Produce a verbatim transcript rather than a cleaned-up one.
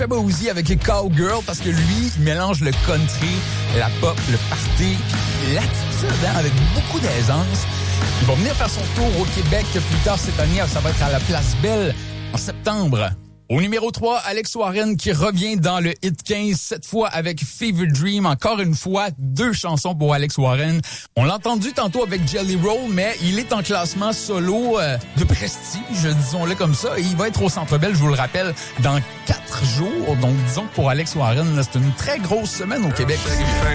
Beba Uzi avec Cowgirl parce que lui, il mélange le country, la pop, le party, l'attitude hein, avec beaucoup d'aisance. Il va venir faire son tour au Québec plus tard cette année. Ça va être à la Place Belle en septembre. Au numéro trois, Alex Warren qui revient dans le hit quinze, cette fois avec Fever Dream. Encore une fois, deux chansons pour Alex Warren. On l'a entendu tantôt avec Jelly Roll, mais il est en classement solo euh, de prestige, disons-le comme ça. Et il va être au Centre Bell, je vous le rappelle, dans quatre jours. Donc disons que pour Alex Warren, là, c'est une très grosse semaine au Québec.